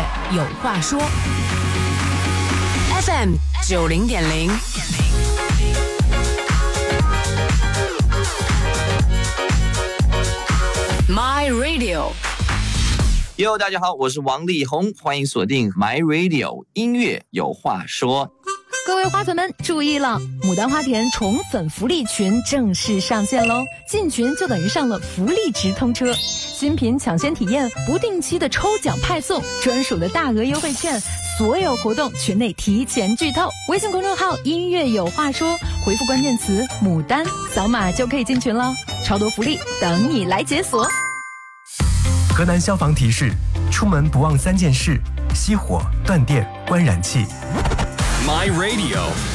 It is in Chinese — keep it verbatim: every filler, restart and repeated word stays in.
有话说 ，F M 九零点零。My Radio， 哟，大家好，我是王力宏，欢迎锁定 My Radio 音乐有话说。 各位花粉们注意了，牡丹花田宠粉福利群正式上线喽！进群就等于上了福利直通车，新品抢先体验，不定期的抽奖派送，专属的大额优惠券，所有活动群内提前剧透。微信公众号音乐有话说，回复关键词牡丹，扫码就可以进群了，超多福利等你来解锁。 河南消防提示：出门不忘三件事：熄火、断电、关燃气。 My Radio